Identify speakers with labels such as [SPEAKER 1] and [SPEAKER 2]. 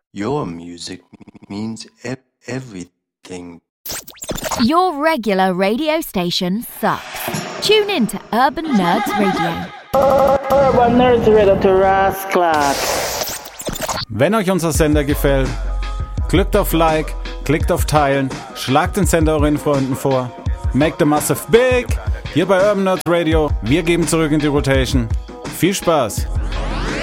[SPEAKER 1] Your music means everything.
[SPEAKER 2] Your regular radio station sucks. Tune in to Urban Nerds Radio.
[SPEAKER 3] Urban Nerds Radio to Rasclat.
[SPEAKER 4] Wenn euch unser Sender gefällt, klickt auf Like, klickt auf Teilen, schlagt den Sender euren Freunden vor. Make the massive big! Hier bei Urban Nerds Radio. Wir geben zurück in die Rotation. Viel Spaß!